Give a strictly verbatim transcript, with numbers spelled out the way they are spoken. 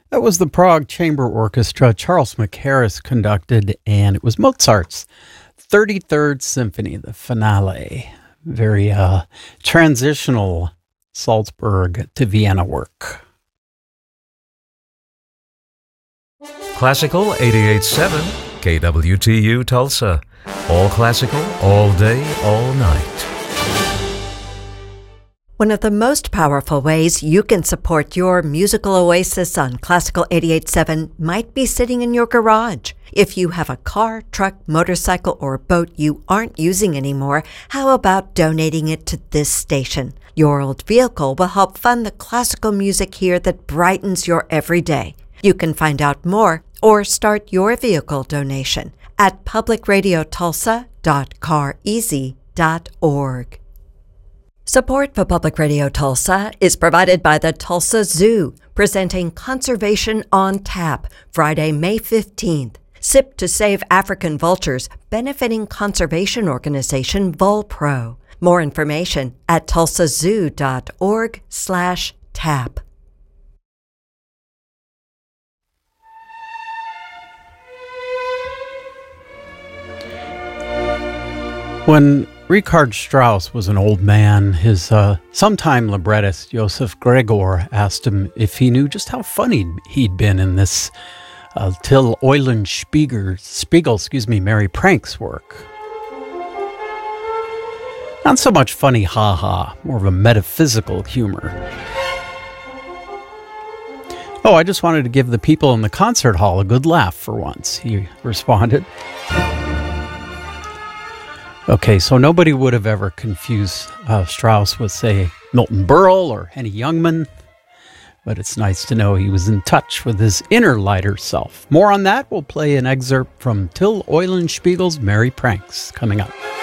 That was the Prague Chamber Orchestra Charles McHarris conducted, and it was Mozart's thirty-third Symphony, the finale. Very uh, transitional Salzburg to Vienna work. Classical eighty-eight point seven, K W T U Tulsa. All classical, all day, all night. One of the most powerful ways you can support your musical oasis on Classical eighty-eight point seven might be sitting in your garage. If you have a car, truck, motorcycle, or boat you aren't using anymore, how about donating it to this station? Your old vehicle will help fund the classical music here that brightens your everyday. You can find out more or start your vehicle donation at public radio tulsa dot car easy dot org. Support for Public Radio Tulsa is provided by the Tulsa Zoo, presenting Conservation on Tap, Friday, May fifteenth. Sip to Save African Vultures, benefiting conservation organization VulPro. More information at tulsa zoo dot org slash tap. When Richard Strauss was an old man, his uh, sometime librettist, Joseph Gregor, asked him if he knew just how funny he'd been in this uh, Till Eulenspiegel, Spiegel, excuse me, Mary Pranks work. Not so much funny ha-ha, more of a metaphysical humor. Oh, I just wanted to give the people in the concert hall a good laugh for once, he responded. Okay, so nobody would have ever confused uh, Strauss with, say, Milton Berle or Henny Youngman, but it's nice to know he was in touch with his inner lighter self. More on that, we'll play an excerpt from Till Eulenspiegel's Merry Pranks coming up.